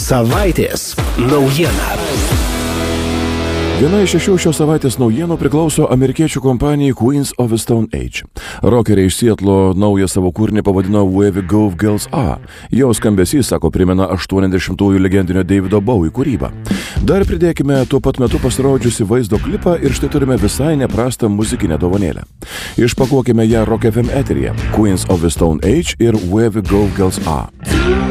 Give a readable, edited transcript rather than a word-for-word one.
Savaitės naujiena. Viena iš 6 šios savaitės naujienų priklauso amerikiečių kompanijai Queens of the Stone Age. Rokeriai iš Sietlo naują savo kūrinį pavadino Where We Go Girls Are. Jo skambesys, sako, primena 80-ųjų legendinio Davido Bowie kūrybą. Dar pridėkime tuo pat metu pasirodžiusi vaizdo klipą ir štai turime visai neprastą muzikinę dovanėlę. Išpakuokime ją Rock FM eteryje. Queens of the Stone Age ir Where We Go Girls Are.